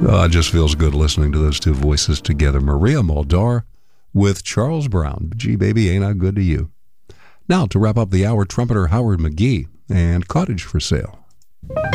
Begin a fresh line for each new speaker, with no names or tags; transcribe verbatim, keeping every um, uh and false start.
Uh, it just feels good listening to those two voices together. Maria Muldaur with Charles Brown. Gee, baby, ain't I good to you? Now, to wrap up the hour, trumpeter Howard McGhee and Cottage for Sale.